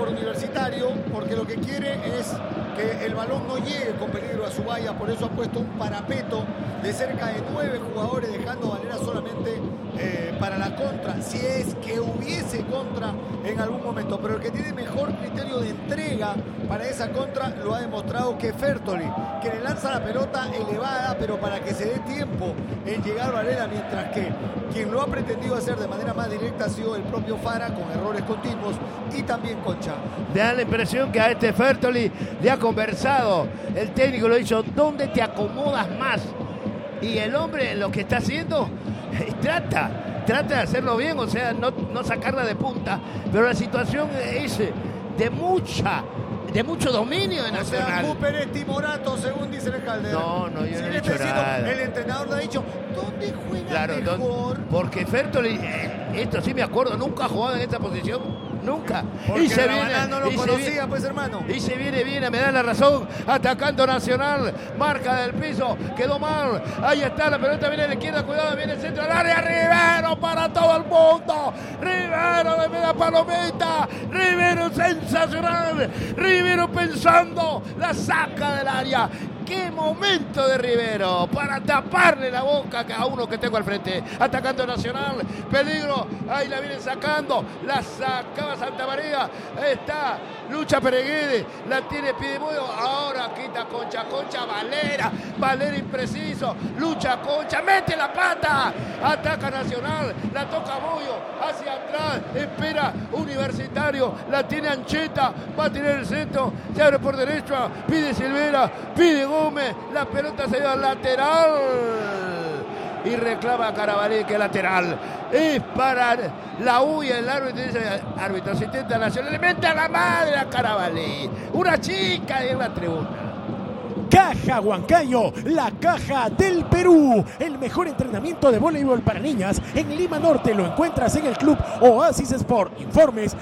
por Universitario, porque lo que quiere es que el balón no llegue con peligro a su valla, por eso ha puesto un parapeto de cerca de 9 jugadores, dejando Valera solamente para la contra, si es que hubiese contra en algún momento, pero el que tiene mejor criterio de entrega para esa contra lo ha demostrado, que Fertoli, que le lanza la pelota elevada, pero para que se dé tiempo en llegar Valera, mientras que quien lo ha pretendido hacer de manera más directa ha sido el propio Fara, con errores continuos, y también Concha. Me da la impresión que a este Fertoli le ha conversado, el técnico lo ha dicho, ¿dónde te acomodas más? Y el hombre lo que está haciendo trata de hacerlo bien, o sea, no sacarla de punta, pero la situación es de mucho dominio de Nacional. O sea, Cooper es timorato, según dice el alcalde. No, yo no he dicho nada. El entrenador le ha dicho, ¿dónde juega mejor? Porque Fertoli, esto sí me acuerdo, nunca ha jugado en esta posición. Nunca. Porque y se viene, no lo conocía, pues, hermano. Y se viene bien, me da la razón, atacando Nacional, marca del piso, quedó mal, ahí está, la pelota viene a la izquierda, cuidado, viene el centro del área, Rivero para todo el mundo, Rivero de media palomita, Rivero sensacional, Rivero pensando, la saca del área. ¡Qué momento de Rivero! Para taparle la boca a uno que tengo al frente. Atacando Nacional. Peligro. Ahí la vienen sacando. La sacaba Santa María. Está Lucha Pereguede. La tiene Piedemudo. Ahora quita Concha. Valera. Valera impreciso. Lucha Concha. Mete la pata. Ataca Nacional. La toca Moyo. Hacia atrás. Espera Universitario. La tiene Ancheta. Va a tirar el centro. Se abre por derecha. Pide Silvera. Pide Gómez, la pelota se dio al lateral y reclama a Carabalí que lateral es para la U, y el árbitro dice, árbitro asistente nacional, le mete a la madre a Carabalí, una chica en la tribuna. Caja Huancayo, la caja del Perú. El mejor entrenamiento de voleibol para niñas en Lima Norte lo encuentras en el Club Oasis Sport. Informes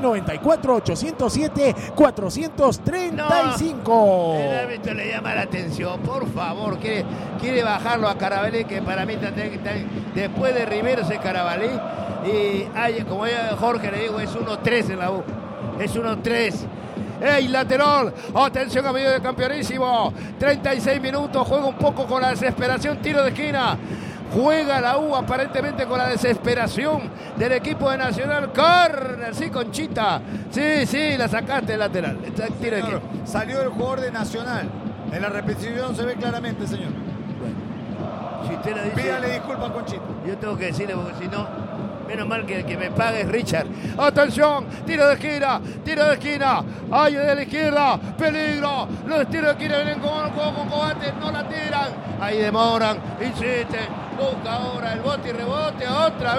994-807-435. El árbitro le llama la atención, por favor, quiere bajarlo a Carabalí, que para mí después de Rivero es Carabalí. Y como Jorge le digo, es 1-3 en la U. Es 1-3. ¡Ey, lateral! Atención, amigo de campeonísimo. 36 minutos, juega un poco con la desesperación, tiro de esquina. Juega la U aparentemente con la desesperación del equipo de Nacional. Corner, sí, Conchita. Sí, la sacaste lateral. Tiro de esquina. Salió el jugador de Nacional. En la repetición se ve claramente, señor. Bueno, si usted lo dice, pídale disculpas, Conchita. Yo tengo que decirle, porque si no, menos mal que el que me pague es Richard. Atención, tiro de esquina. Ahí de la izquierda, peligro. Los tiros de esquina vienen con combate, no la tiran. Ahí demoran, insisten. Busca ahora el bote y rebote. Otra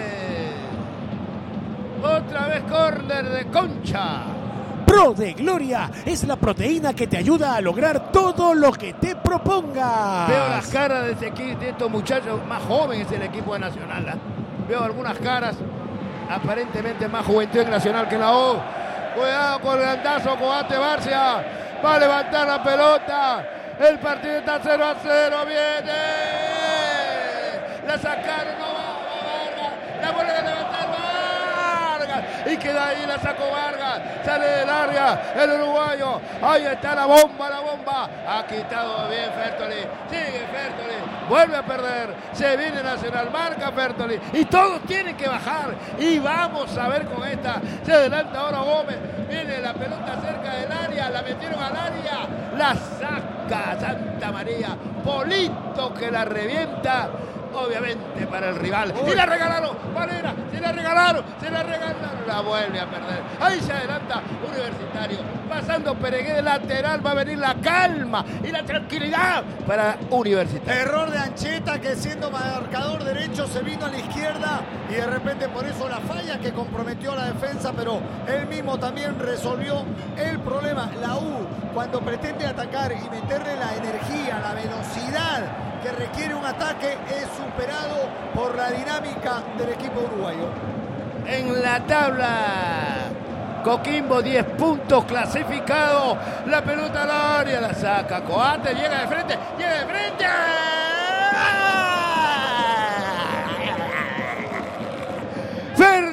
vez córner de Concha. Pro de Gloria es la proteína que te ayuda a lograr todo lo que te propongas. Veo las caras de estos muchachos más jóvenes del equipo de Nacional, ¿eh? Veo algunas caras, aparentemente más juventud en Nacional que la U. Cuidado con el grandazo, Coate Barcia. Va a levantar la pelota. El partido está 0-0. Viene. La sacaron, no va Vargas. La vuelve a levantar Vargas. Y queda ahí, la sacó Vargas. Sale del área el uruguayo. Ahí está la bomba. Ha quitado bien Fertoli. Sigue Fertoli. Vuelve a perder. Se viene Nacional. Marca Fertoli. Y todos tienen que bajar. Y vamos a ver con esta. Se adelanta ahora Gómez. Viene la pelota cerca del área. La metieron al área. La saca Santa María. Polito que la revienta. Obviamente para el rival. Y la regalaron. Valera. Se la regalaron. La vuelve a perder. Ahí se adelanta Universitario. Pasando Peregué lateral. Va a venir la calma y la tranquilidad para Universitario. Error de Ancheta, que siendo marcador derecho se vino a la izquierda. Y de repente por eso la falla que comprometió a la defensa. Pero él mismo también resolvió el problema. La U, cuando pretende atacar y meterle la energía, la velocidad que requiere un ataque, es superado por la dinámica del equipo uruguayo. En la tabla, Coquimbo 10 puntos clasificado. La pelota al área, la saca Coate, llega de frente.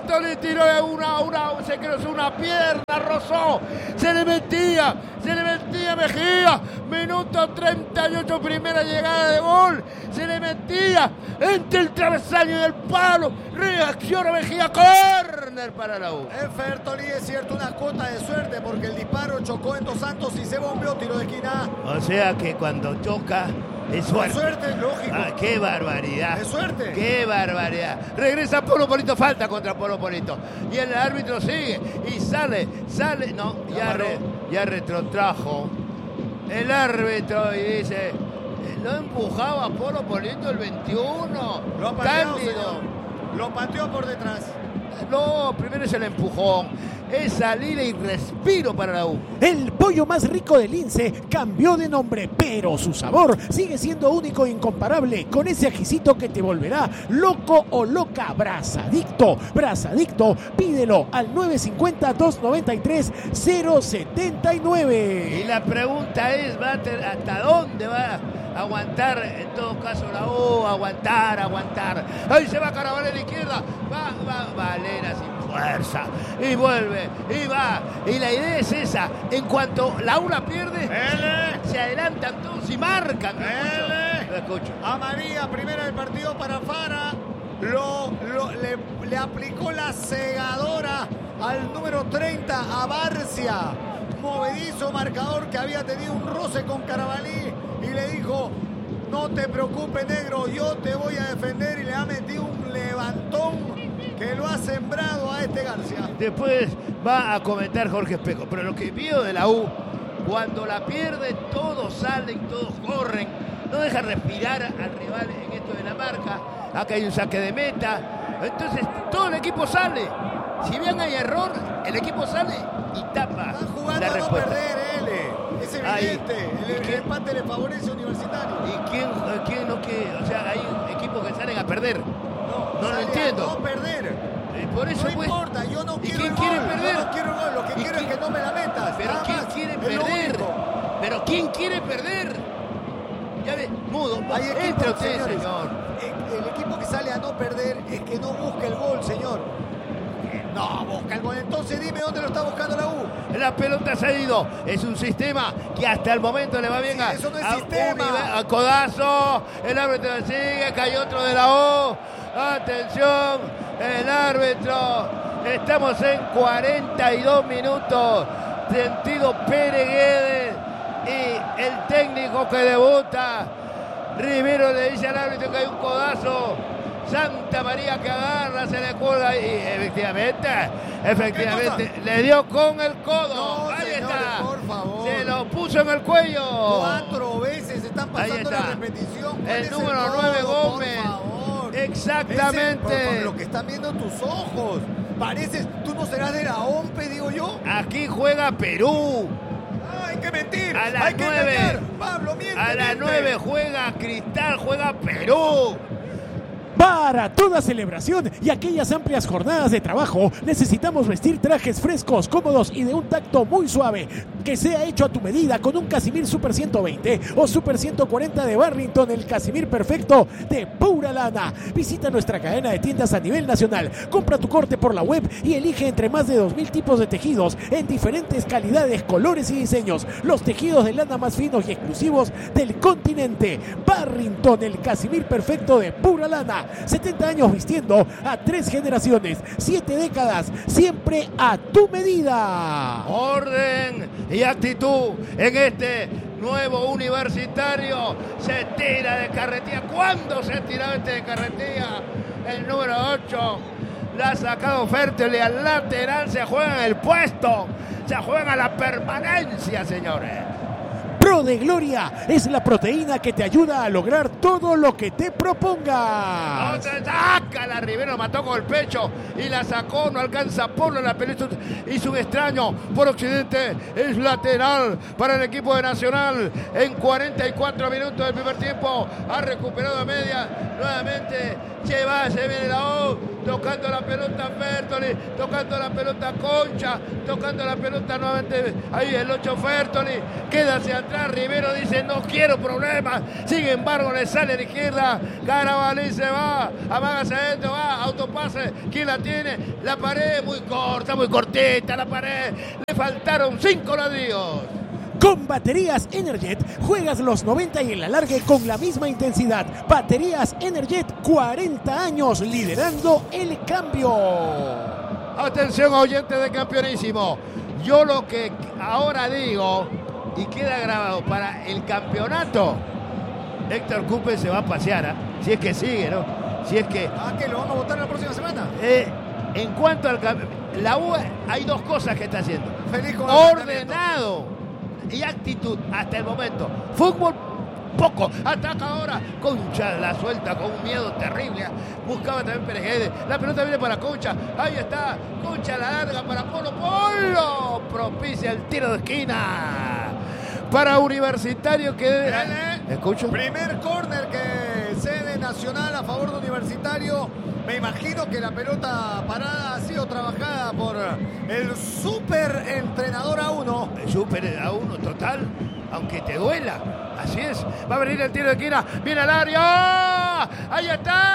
Fertoli tiró se cruzó una pierna, rozó, se le metía Mejía, minuto 38, primera llegada de gol, se le metía entre el travesaño y el palo, reacciona Mejía, córner para la U. Fertoli, es cierto, una cuota de suerte porque el disparo chocó en Dos Santos y se bombeó, tiro de esquina. O sea que cuando choca es suerte. Suerte, lógico. ¡Qué barbaridad! Es suerte. ¡Qué barbaridad! Regresa Polo Polito, falta contra Polo Polito. Y el árbitro sigue y sale. No, ya retrotrajo el árbitro y dice: lo empujaba Polo Polito el 21. Lo ha pateado, Cándido. Lo pateó por detrás. No, primero es el empujón. Es salida y respiro para la U. El pollo más rico del Lince cambió de nombre, pero su sabor sigue siendo único e incomparable, con ese ajicito que te volverá loco o loca. Brazadicto, pídelo al 950-293-079. Y la pregunta es, ¿hasta dónde va a aguantar, en todo caso, la U? Aguantar. Ahí se va Carabalí a la izquierda, va Valera sin fuerza, y vuelve, y va, y la idea es esa: en cuanto la U la pierde, se adelantan todos y marcan. Lo escucho. A María, primera del partido para Fara, le aplicó la segadora al número 30, a Barcia, movedizo marcador que había tenido un roce con Carabalí, y le dijo: no te preocupes, negro, yo te voy a defender, y le ha metido un levantón que lo ha sembrado a Garcia. Después va a comentar Jorge Espejo, pero lo que vio de la U, cuando la pierde, todos salen, todos corren, no deja respirar al rival en esto de la marca. Acá hay un saque de meta, entonces todo el equipo sale. Si bien hay error, el equipo sale y tapa. Está jugando la a no respuesta. perder, es evidente. El empate le favorece a Universitario. ¿Y quién no quiere? O sea, hay equipos que salen a perder. No lo entiendo. No perder. Por eso, no importa, yo no quiero quién el quiere gol. perder? Yo no quiero el gol, lo que quiero es que no me la metas. Pero ¿quién quiere perder? Pero ¿quién quiere perder? Ya ves, mudo. Hay equipos, entre ustedes, señores, señor. El equipo que sale a no perder es que no busca el gol, señor. No busca el gol. Entonces dime dónde lo está buscando la U. La pelota se ha ido. Es un sistema que hasta el momento le va bien a... Eso no es sistema. A codazo. El árbitro sigue. Cayó otro de la U. Atención. El árbitro. Estamos en 42 minutos. Sentido Pérez Guedes. Y el técnico que debuta, Rivero, le dice al árbitro que hay un codazo. Santa María que agarra, se le cuelga y efectivamente le dio con el codo. No, ahí señores, está. por favor. Se lo puso en el cuello. 4 veces están pasando la repetición. El número 9, Gómez. Por favor. Exactamente. Por lo que están viendo tus ojos. Pareces, tú no serás de la OMPE, digo yo. Aquí juega Perú. Hay que mentir. A las hay que 9. engañar. Pablo, miente. A las 9 juega Cristal, juega Perú. Para toda celebración y aquellas amplias jornadas de trabajo, necesitamos vestir trajes frescos, cómodos y de un tacto muy suave, que sea hecho a tu medida con un Casimir Super 120 o Super 140 de Barrington, el Casimir perfecto de pura lana. Visita nuestra cadena de tiendas a nivel nacional, compra tu corte por la web y elige entre más de 2000 tipos de tejidos en diferentes calidades, colores y diseños. Los tejidos de lana más finos y exclusivos del continente. Barrington, el Casimir perfecto de pura lana. 70 años vistiendo a 3 generaciones, 7 décadas, siempre a tu medida. Orden y actitud en este nuevo Universitario. Se tira de carretilla. ¿Cuándo se ha tirado de carretilla? El número 8 la ha sacado Fertoli al lateral. Se juega en el puesto, se juega la permanencia, señores. Pro de Gloria es la proteína que te ayuda a lograr todo lo que te propongas. Saca la Rivero, mató con el pecho y la sacó, no alcanza Polo, la pelota hizo un extraño por Occidente, es lateral para el equipo de Nacional. En 44 minutos del primer tiempo ha recuperado a media nuevamente se viene la U, tocando la pelota Fertoli, tocando la pelota Concha, tocando la pelota nuevamente, ahí el 8 Fertoli, queda hacia atrás, Rivero dice no quiero problemas, sin embargo le sale a la izquierda, Carabalí se va, amaga hacia adentro, va, autopase, ¿quién la tiene? La pared muy corta, muy cortita la pared, le faltaron 5 ladrillos. Con baterías Energet juegas los 90 y el alargue con la misma intensidad. Baterías Energet, 40 años liderando el cambio. Atención, oyentes de Campeonísimo. Yo lo que ahora digo y queda grabado para el campeonato, Héctor Cooper se va a pasear, ¿eh? Si es que sigue, ¿no? Si es que... ¿Que lo van a votar la próxima semana? En cuanto al la U, hay 2 cosas que está haciendo. Feliz con ordenado y actitud hasta el momento. Fútbol poco, ataca ahora, Concha la suelta con un miedo terrible, buscaba también Pérez, la pelota viene para Concha, ahí está, Concha la larga para Polo, propicia el tiro de esquina para Universitario que... ¿Escucho? Primer córner que cede Nacional a favor de Universitario. Me imagino que la pelota parada ha sido trabajada por el super entrenador A1. El super A1 total, aunque te duela. Así es. Va a venir el tiro de esquina. Viene al área. ¡Ahí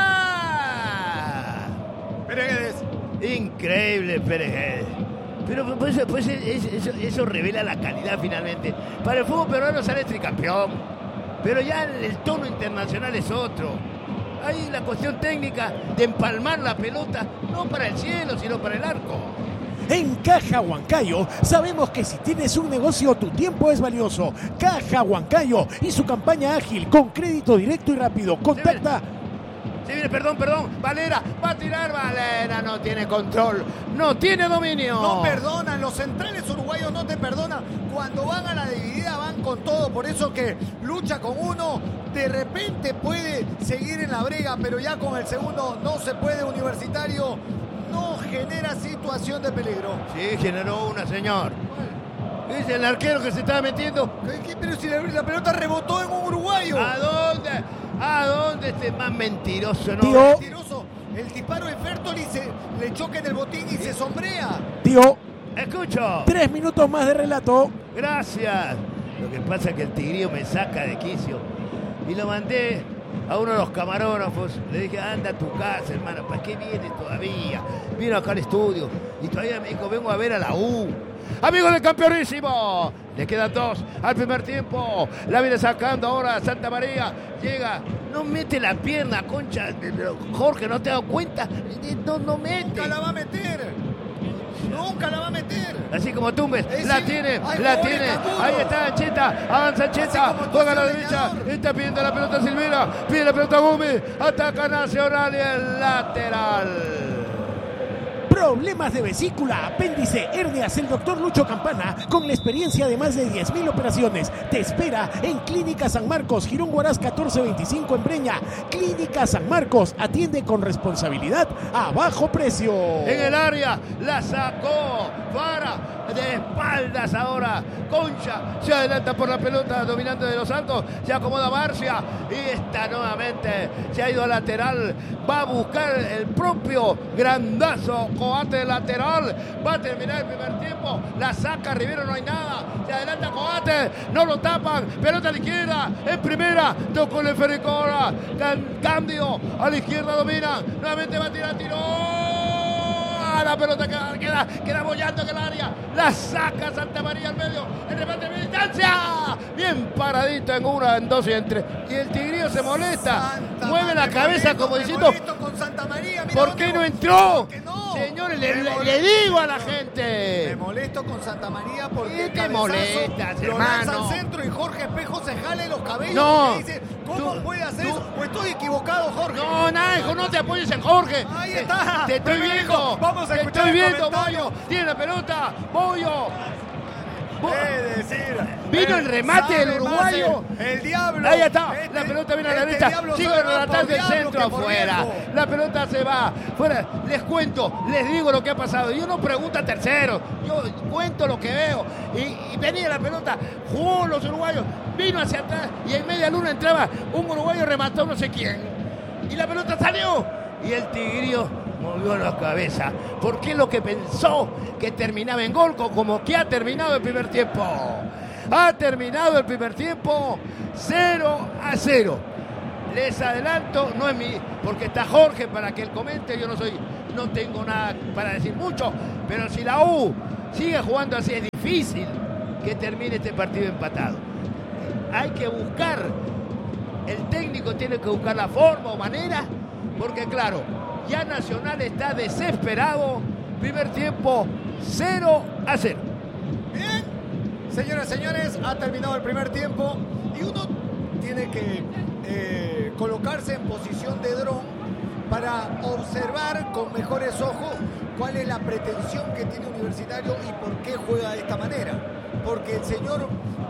está! Pérez. Increíble Pérez. Pero pues eso revela la calidad finalmente. Para el fútbol peruano sale tricampeón. Pero ya el tono internacional es otro. Ahí la cuestión técnica de empalmar la pelota, no para el cielo, sino para el arco. En Caja Huancayo sabemos que si tienes un negocio, tu tiempo es valioso. Caja Huancayo y su campaña ágil con crédito directo y rápido. Contacta... Se viene, perdón, Valera, va a tirar, Valera no tiene control, no tiene dominio. No perdonan, los centrales uruguayos no te perdonan. Cuando van a la dividida van con todo, por eso que lucha con uno, de repente puede seguir en la brega, pero ya con el segundo no se puede. Universitario no genera situación de peligro. Sí, generó una, señor. Es el arquero que se estaba metiendo. Pero si la pelota rebotó en un uruguayo. ¿A dónde este más mentiroso? ¿No? Tío. Mentiroso. El disparo de Fertoli le choca en el botín y se sombrea. Tío. Escucho. 3 minutos más de relato. Gracias. Lo que pasa es que el tigrillo me saca de quicio. Y lo mandé a uno de los camarógrafos. Le dije, anda a tu casa, hermano. ¿Para qué vienes todavía? Vino acá al estudio. Y todavía me dijo, vengo a ver a la U. Amigos del Campeonísimo, le quedan 2 al primer tiempo, la viene sacando ahora Santa María, llega, no mete la pierna, Concha, Jorge, ¿no te has dado cuenta? No mete. Nunca la va a meter. Así como Tumbes, la tiene, ahí está Ancheta, avanza Ancheta, juega a la derecha, está pidiendo la pelota Silvera, pide la pelota Gómez, ataca Nacional y el lateral. Problemas de vesícula, apéndice, hernias. El doctor Lucho Campana, con la experiencia de más de 10.000 operaciones, te espera en Clínica San Marcos, Girón Huaraz 1425 en Breña. Clínica San Marcos atiende con responsabilidad a bajo precio. En el área, la sacó para de espaldas ahora. Concha se adelanta por la pelota, dominante de los Santos, se acomoda Barcia y esta nuevamente se ha ido al lateral. Va a buscar el propio grandazo Coate lateral. Va a terminar el primer tiempo. La saca Rivero, no hay nada. Se adelanta Coate, no lo tapan. Pelota a la izquierda, en primera. Tocó el Fericora. Cambio a la izquierda, domina. Nuevamente va a tirar, tiró. La pelota queda bollando en el área. La saca Santa María al medio. El remate de distancia. Bien paradito en 1, en 2 y en 3. Y el tigrillo se molesta. Mueve la cabeza como diciendo, con Santa María, ¿por qué no entró? No. Señores, le digo a la gente. Me molesto con Santa María porque ¿Qué te molestas, lo lanza hermano? al centro y Jorge Espejo se jale los cabellos. No. Y dice, ¿cómo puede hacer eso? ¿O estoy equivocado, Jorge? No, Najo, no te apoyes en Jorge. Ahí está. Te estoy viendo. Vamos a te escuchar estoy el viendo, comentario. Bollo. Tiene la pelota, Bollo. Es decir, vino el remate del uruguayo. El diablo. Ahí está. La pelota viene a la derecha. Sigue relatando el centro por afuera. viejo. La pelota se va. Fuera. Les cuento, les digo lo que ha pasado. Yo no pregunto a terceros. Yo cuento lo que veo. Y venía la pelota. Jugó los uruguayos. Vino hacia atrás. Y en media luna entraba un uruguayo, remató no sé quién. Y la pelota salió. y el Tigrillo movió la cabeza, porque es lo que pensó que terminaba en gol, como que ha terminado el primer tiempo. Ha terminado el primer tiempo 0-0. Les adelanto, no es porque está Jorge para que él comente, yo no tengo nada para decir mucho, pero si la U sigue jugando así es difícil que termine este partido empatado. Hay que buscar, el técnico tiene que buscar la forma o manera, porque claro, ya Nacional está desesperado. Primer tiempo 0-0. Bien, señoras y señores, ha terminado el primer tiempo y uno tiene que colocarse en posición de dron para observar con mejores ojos cuál es la pretensión que tiene Universitario y por qué juega de esta manera. Porque el señor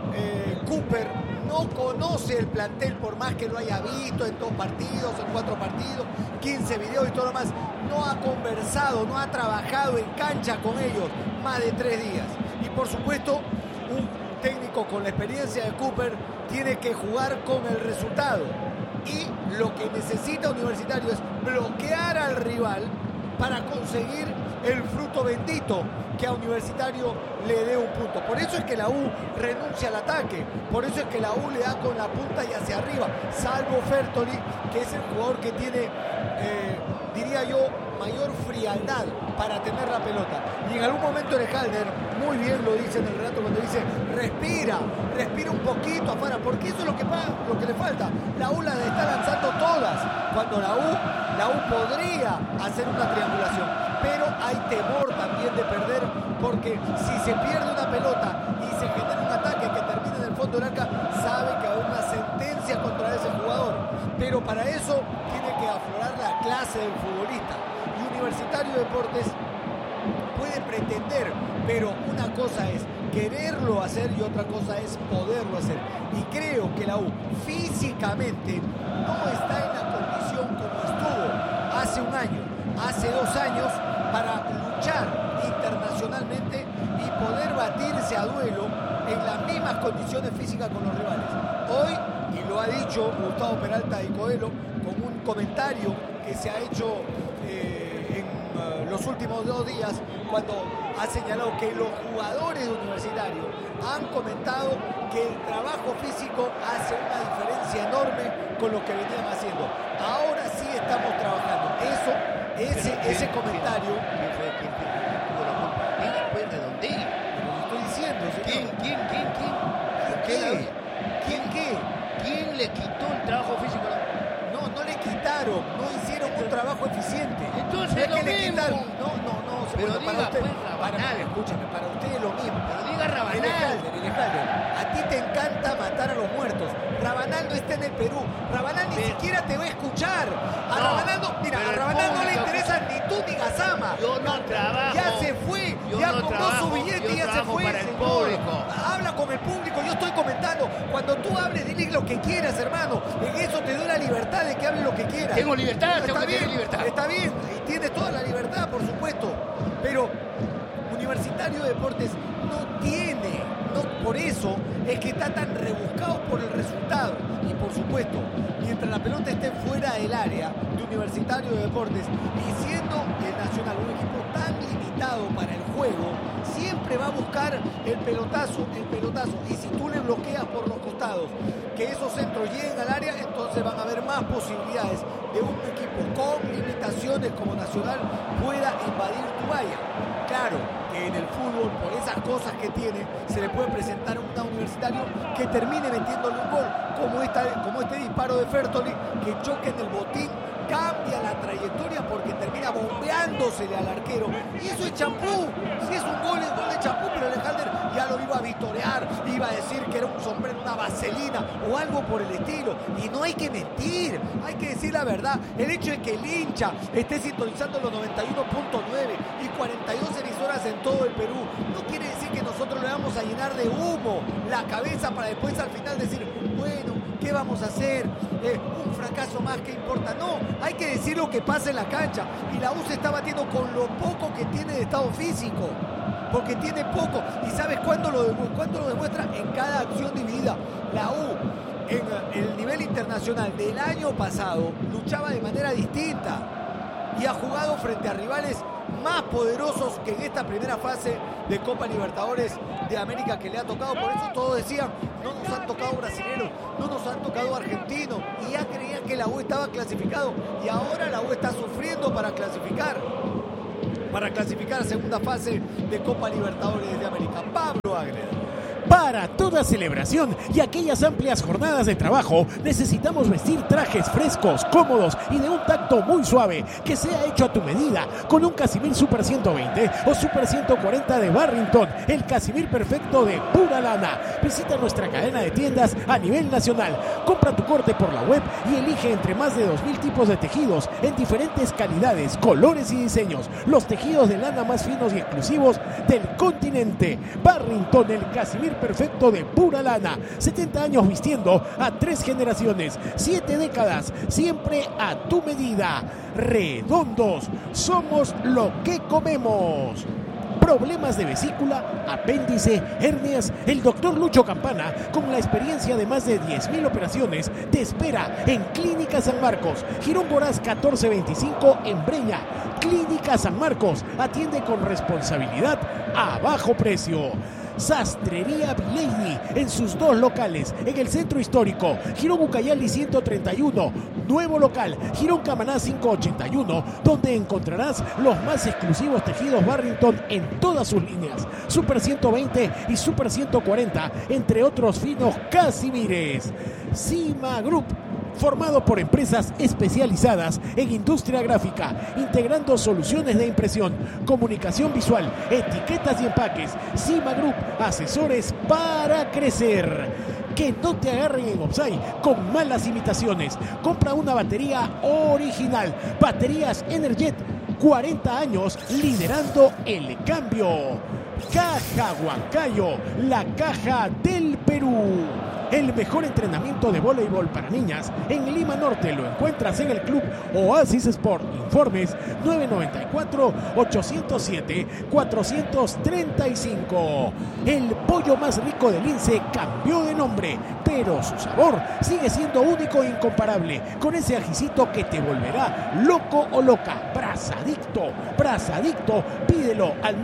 Cooper no conoce el plantel, por más que lo haya visto en 2 partidos, en 4 partidos, 15 videos y todo lo demás. No ha conversado, no ha trabajado en cancha con ellos más de 3 días. Y por supuesto, un técnico con la experiencia de Cooper tiene que jugar con el resultado. Y lo que necesita Universitario es bloquear al rival para conseguir el fruto bendito, que a Universitario le dé un punto. Por eso es que la U renuncia al ataque, por eso es que la U le da con la punta y hacia arriba, salvo Fertoli, que es el jugador que tiene, diría yo, mayor frialdad para tener la pelota. Y en algún momento Halder muy bien lo dice en el relato cuando dice respira un poquito afuera, porque eso es lo que le falta. La U las está lanzando todas, cuando la U podría hacer una triangulación, pero hay temor también de perder, porque si se pierde una pelota y se genera un ataque que termine en el fondo del arca, sabe que hay una sentencia contra ese jugador, pero para eso tiene que aflorar la clase del futbolista. Y Universitario de Deportes puede pretender, pero una cosa es quererlo hacer y otra cosa es poderlo hacer. Y creo que la U físicamente no está en la condición como estuvo hace un año, hace 2 años, para luchar internacionalmente y poder batirse a duelo en las mismas condiciones físicas con los rivales. Hoy, y lo ha dicho Gustavo Peralta de Coelho con un comentario que se ha hecho en los últimos 2 días, cuando ha señalado que los jugadores de Universitario han comentado que el trabajo físico hace una diferencia enorme con lo que venían haciendo. Ahora sí estamos trabajando. Ese comentario. ¿Quién después redondea? Lo estoy diciendo, señor. ¿Quién le quitó el trabajo físico? No le quitaron, no hicieron un trabajo eficiente. Entonces no es lo que le mismo. quitaron. No. Pero bueno, diga, para usted, pues, Rabanal. escúchame, para usted es lo mismo. Pero diga Rabanal. Elejalder, a ti te encanta matar a los muertos. Rabanal no está en el Perú. Rabanal ni siquiera te va a escuchar. A Rabanal no le interesa ni tú ni Gazama. Yo no trabajo. Ya se fue. Ya compró su billete y ya se fue. Para el señor. público. Habla con el público. Yo estoy comentando. Cuando tú hables, dile lo que quieras, hermano. En eso te doy la libertad de que hables lo que quieras. Tengo libertad, Está bien. Y tienes toda la libertad, por supuesto. Pero Universitario de Deportes no tiene. Por eso es que está tan rebuscado por el resultado. Y por supuesto, mientras la pelota esté fuera del área de Universitario de Deportes y siendo el Nacional un equipo tan limitado para el juego, siempre va a buscar el pelotazo. Y si tú le bloqueas por los costados que esos centros lleguen al área, entonces van a haber más posibilidades de un equipo con limitaciones como Nacional pueda invadir tu valla. Claro que en el fútbol, por esas cosas que tiene, se le puede presentar a un Universitario que termine metiéndole un gol, como este disparo de Fertoli, que choca en el botín, cambia la trayectoria porque termina bombeándosele al arquero. Y eso es champú. Si es un gol, es gol de champú, pero Alejandro ya lo iba a vitorear, iba a decir que era un sombrero, una vaselina o algo por el estilo. Y no hay que mentir, hay que decir la verdad. El hecho de que el hincha esté sintonizando los 91.9 y 42 emisoras en todo el Perú no quiere decir que nosotros le vamos a llenar de humo la cabeza para después al final decir, bueno, ¿qué vamos a hacer? Un fracaso más, ¿qué importa? No, hay que decir lo que pasa en la cancha. Y la U se está batiendo con lo poco que tiene de estado físico. Porque tiene poco. ¿Y sabes cuándo lo demuestra? En cada acción dividida. La U, en el nivel internacional del año pasado, luchaba de manera distinta. y ha jugado frente a rivales más poderosos que en esta primera fase de Copa Libertadores de América que le ha tocado. Por eso todos decían, no nos han tocado brasileños, no nos han tocado argentinos, y ya creían que la U estaba clasificado, y ahora la U está sufriendo para clasificar a segunda fase de Copa Libertadores de América. Pablo Ágreda. Para toda celebración y aquellas amplias jornadas de trabajo, necesitamos vestir trajes frescos, cómodos y de un tacto muy suave, que sea hecho a tu medida, con un Casimir Super 120 o Super 140 de Barrington, el Casimir perfecto de pura lana. Visita nuestra cadena de tiendas a nivel nacional. Compra tu corte por la web y elige entre más de 2,000 tipos de tejidos en diferentes calidades, colores y diseños. Los tejidos de lana más finos y exclusivos del continente. Barrington, el Casimir perfecto de pura lana. 70 años vistiendo a 3 generaciones, 7 décadas, siempre a tu medida. Redondos, somos lo que comemos. Problemas de vesícula, apéndice, hernias. El doctor Lucho Campana, con la experiencia de más de 10,000 operaciones, te espera en Clínica San Marcos, Girón Goraz 1425 en Breña. Clínica San Marcos atiende con responsabilidad a bajo precio. Sastrería Vileini en sus 2 locales, en el centro histórico, Girón Ucayali 131, nuevo local, Girón Camaná 581, donde encontrarás los más exclusivos tejidos Barrington en todas sus líneas, Super 120 y Super 140, entre otros finos Casimires. Cima Group, formado por empresas especializadas en industria gráfica, integrando soluciones de impresión, comunicación visual, etiquetas y empaques. Cima Group, asesores para crecer. Que no te agarren en offside con malas imitaciones. Compra una batería original. Baterías Energet, 40 años liderando el cambio. Caja Huancayo, la caja del Perú. El mejor entrenamiento de voleibol para niñas en Lima Norte lo encuentras en el Club Oasis Sport. Informes 994-807-435. El pollo más rico del Lince cambió de nombre, pero su sabor sigue siendo único e incomparable, con ese ajicito que te volverá loco o loca. Brazadicto, pídelo al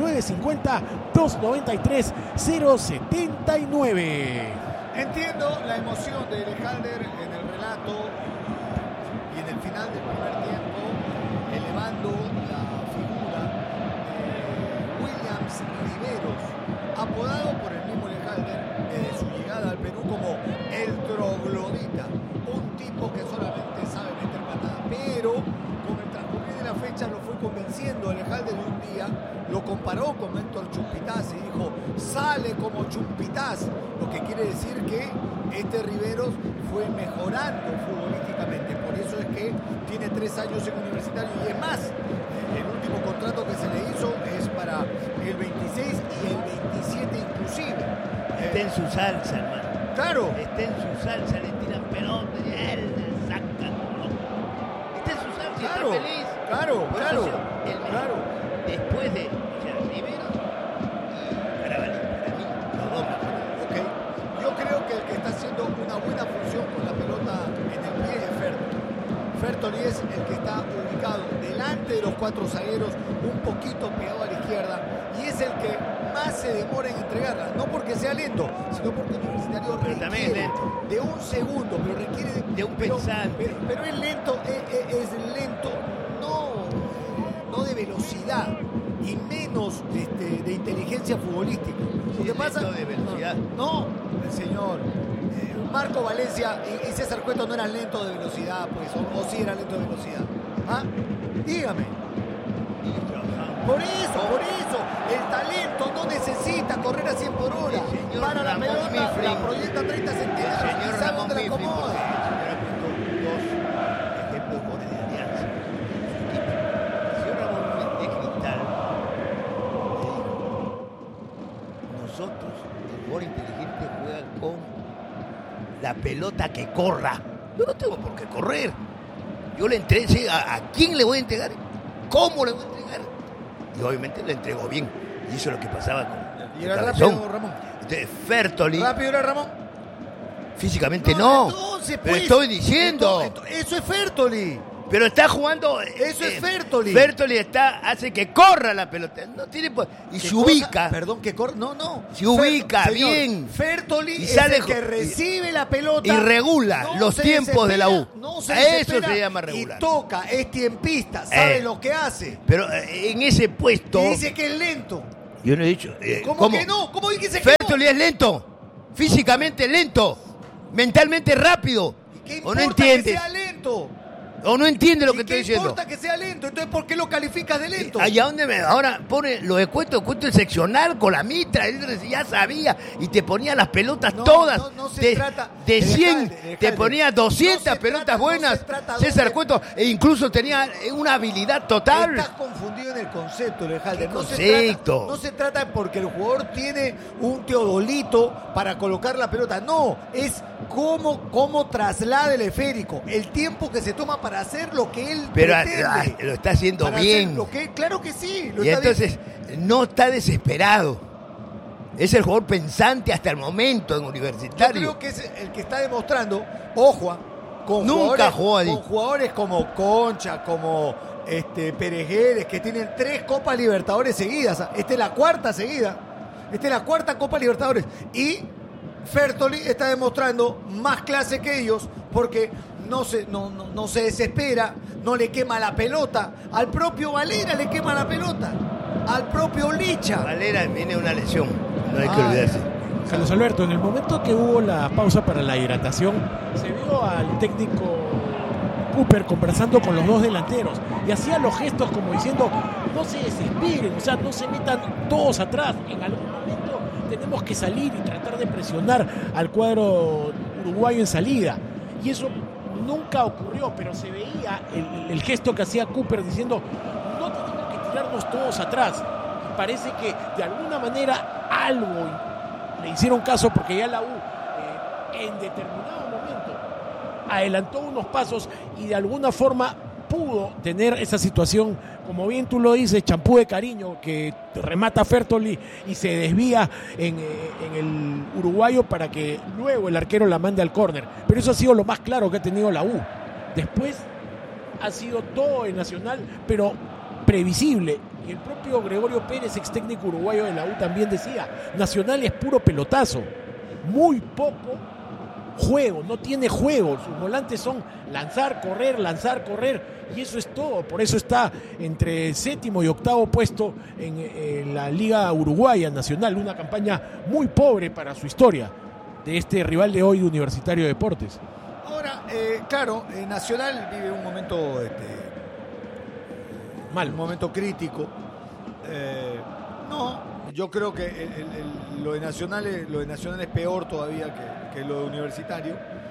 950-293-079. Entiendo la emoción de Elejalder en el relato y en el final del primer tiempo, elevando la figura de Williams Riveros, apodado por el mismo Elejalder desde su llegada al Perú como el troglodita, un tipo que solamente sabe meter patada, pero con el transcurrir de la fecha lo fue convenciendo. Elejalder de un día lo comparó con Héctor Chumpitaz y dijo, sale como Chumpitaz, lo que quiere decir que este Riveros fue mejorando futbolísticamente. Por eso es que tiene 3 años en Universitario, y es más, el último contrato que se le hizo es para el 26 y el 27 inclusive. Está en su salsa, hermano. Claro. Está en su salsa, le tiran pelota y él la saca. Está en su salsa y Claro, está feliz. claro. Después de Riveros y Carabalí, para mí, los dos mejores. Ok. Yo creo que el que está haciendo una buena función con la pelota en el pie es Fertoli. Fertoli es el que está ubicado delante de los 4 zagueros, un poquito pegado a la izquierda, y es el que más se demora en entregarla, no porque sea lento, sino porque Universitario requiere de un segundo, pero requiere de un pensante. Pero es lento, es lento, no de velocidad, y menos de inteligencia futbolística. Lo que pasa de velocidad. No, el señor Marco Valencia y César Cueto no eran lentos de velocidad, pues, o sí eran lentos de velocidad. ¿Ah? Dígame. Por eso, el talento no necesita correr a 100 por hora. Para la pelota, la proyecta 30 centímetros y sabe dónde la acomoda. Dos ejemplos buenos de alianza. El señor Ramón de Cristal le dijo, nosotros, el jugador inteligente juega con la pelota que corra. Yo no tengo por qué correr. Yo le entregué a quién le voy a entregar, cómo le voy a entregar. Y obviamente le entregó bien. Y eso es lo que pasaba con ¿Y era Cabezón. rápido, Ramón? De Fertoli. ¿Rápido era Ramón? Físicamente no. Entonces, pero pues, estoy diciendo. Eso es Fertoli. Pero está jugando. Eso es Fertoli. Fertoli hace que corra la pelota. No tiene y se ubica. Perdón, que corra. No. Se ubica Señor, bien. Fertoli Y es sale el que recibe la pelota. y regula los tiempos de la U. A eso se llama regular. Y toca, es tiempista, sabe lo que hace. Pero en ese puesto. Y dice que es lento. Yo no he dicho. ¿Cómo que no? ¿Cómo dice que Fertoli es lento. Físicamente lento. Mentalmente rápido. ¿Qué ¿O importa no entiendes? que sea lento? ¿O no entiende lo que estoy ¿Qué diciendo? importa que sea lento? Entonces, ¿por qué lo calificas de lento? Allá donde ahora pone lo de cuento el seccional con la mitra, él ya sabía y te ponía las pelotas todas. No se trata de 100, Alejandro, te ponía 200 pelotas buenas. César Cueto, e incluso tenía una habilidad total. Estás confundido en el concepto, Alejandro. No se trata porque el jugador tiene un teodolito para colocar la pelota. No, es cómo traslada el esférico, el tiempo que se toma para hacer lo que él pretende. Lo está haciendo bien. Claro que sí. Y entonces no está desesperado. Es el jugador pensante hasta el momento en Universitario. Yo creo que es el que está demostrando, ojo, con jugadores como Concha, como Perejeres, que tienen 3 Copas Libertadores seguidas. Esta es la 4ª seguida. Esta es la 4ª Copa Libertadores. Y Fertoli está demostrando más clase que ellos porque no se desespera, no le quema la pelota. Al propio Valera le quema la pelota. Al propio Licha. Valera viene una lesión, no hay que olvidarse. Carlos Alberto, en el momento que hubo la pausa para la hidratación, se vio al técnico Cooper conversando con los 2 delanteros y hacía los gestos como diciendo, no se desesperen, o sea, no se metan todos atrás. En algún momento tenemos que salir y tratar de presionar al cuadro uruguayo en salida. Y eso nunca ocurrió, pero se veía el gesto que hacía Cooper diciendo, no tenemos que tirarnos todos atrás. Y parece que de alguna manera algo le hicieron caso porque ya la U en determinado momento adelantó unos pasos y de alguna forma pudo tener esa situación, como bien tú lo dices, champú de cariño, que remata Fertoli y se desvía en el uruguayo para que luego el arquero la mande al córner. Pero eso ha sido lo más claro que ha tenido la U. Después ha sido todo en Nacional, pero previsible. Y el propio Gregorio Pérez, ex técnico uruguayo de la U, también decía, Nacional es puro pelotazo, muy poco juego, no tiene juego, sus volantes son lanzar, correr, y eso es todo. Por eso está entre 7º y 8º puesto en la Liga Uruguaya Nacional, una campaña muy pobre para su historia de este rival de hoy de Universitario de Deportes. Ahora, claro, Nacional vive un momento mal, un momento crítico. Yo creo que lo de Nacional es peor todavía que lo de Universitario.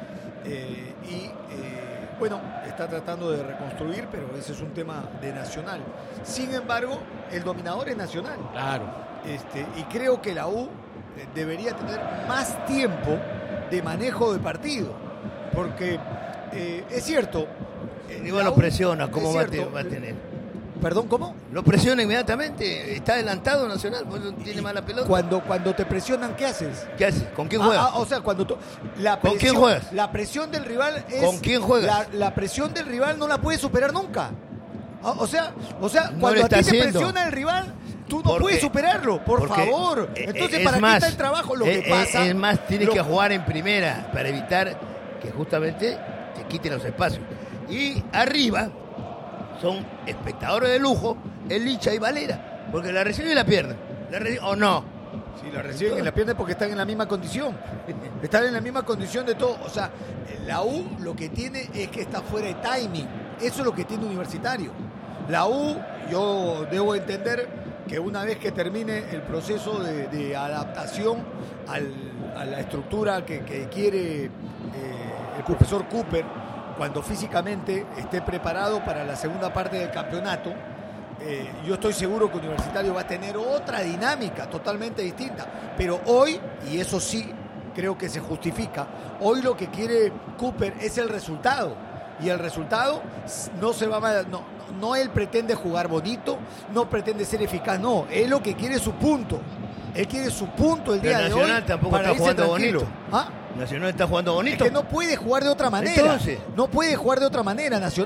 Bueno, está tratando de reconstruir, pero ese es un tema de Nacional. Sin embargo, el dominador es Nacional. Claro. Y creo que la U debería tener más tiempo de manejo de partido. Porque es cierto. Igual lo presiona, ¿cómo va a tener? ¿Perdón, cómo? Lo presiona inmediatamente, está adelantado Nacional, por eso tiene mala pelota. Cuando te presionan, ¿qué haces? ¿Qué haces? ¿Con quién juegas? O sea, cuando ¿Con quién juegas? La presión del rival es... ¿Con quién juegas? La presión del rival no la puedes superar nunca. O sea, No cuando a ti haciendo. te presiona el rival, tú no puedes superarlo, por favor. Entonces, ¿para qué está el trabajo? Lo que pasa... Es más, tienes que jugar en primera para evitar que justamente te quiten los espacios. Y arriba son espectadores de lujo, el Licha y Valera, porque la reciben y la pierden. ¿O no? Sí, la reciben y la pierden porque están en la misma condición. Están en la misma condición de todo. O sea, la U lo que tiene es que está fuera de timing. Eso es lo que tiene Universitario. La U, yo debo entender que una vez que termine el proceso de adaptación a la estructura que quiere el profesor Cooper, cuando físicamente esté preparado para la segunda parte del campeonato, yo estoy seguro que Universitario va a tener otra dinámica totalmente distinta. Pero hoy, y eso sí creo que se justifica, hoy lo que quiere Cooper es el resultado. Y el resultado no se va a... No él pretende jugar bonito, no pretende ser eficaz, no. Él lo que quiere es su punto. Él quiere su punto el día de hoy. Nacional tampoco para está jugando bonito. ¿Ah? Nacional está jugando bonito. Es que no puede jugar de otra manera. Entonces, no puede jugar de otra manera Nacional.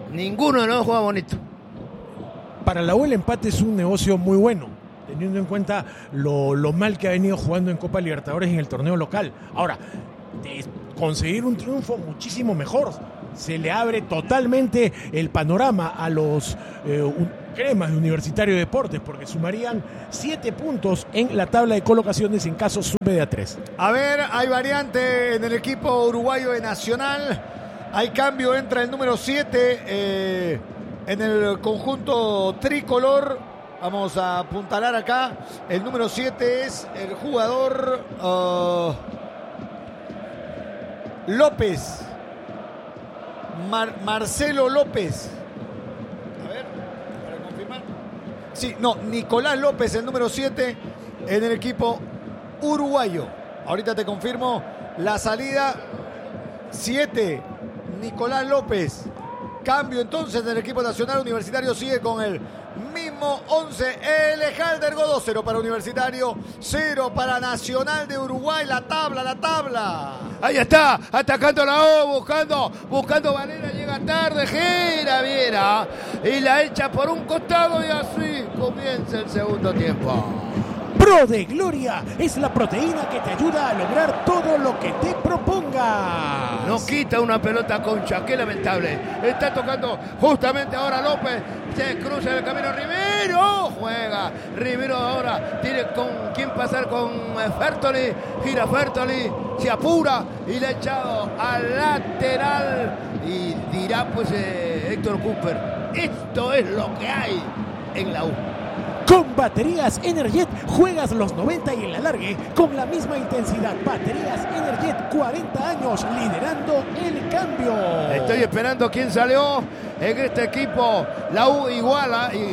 Ninguno de los dos juega bonito. Para la U el empate es un negocio muy bueno, teniendo en cuenta lo mal que ha venido jugando en Copa Libertadores en el torneo local. Ahora, de conseguir un triunfo muchísimo mejor. Se le abre totalmente el panorama a los cremas de Universitario de Deportes, porque sumarían 7 puntos en la tabla de colocaciones en caso sube de A3. A ver, hay variante en el equipo uruguayo de Nacional. Hay cambio, entra el número 7 en el conjunto tricolor. Vamos a apuntalar acá. El número 7 es el jugador López. Marcelo López. A ver, para confirmar. Sí, no, Nicolás López, el número 7 en el equipo uruguayo. Ahorita te confirmo la salida. 7, Nicolás López. Cambio entonces del equipo nacional. Universitario sigue con el mismo 11. Elejalder Godó, 0 para Universitario, 0 para Nacional de Uruguay. La tabla. Ahí está, atacando la O, buscando Valera, llega tarde, gira Viera y la echa por un costado y así comienza el segundo tiempo. Pro de Gloria es la proteína que te ayuda a lograr todo lo que te propongas. No quita una pelota Concha, qué lamentable. Está tocando justamente ahora López. Se cruza el camino Rivero. Juega Rivero ahora. Tiene con quién pasar con Fertoli. Gira Fertoli. Se apura y le ha echado al lateral. Y dirá pues Héctor Cooper. Esto es lo que hay en la U. Con baterías Energet juegas los 90 y el alargue con la misma intensidad. Baterías Energet, 40 años liderando el cambio. Estoy esperando quién salió en este equipo. La U igual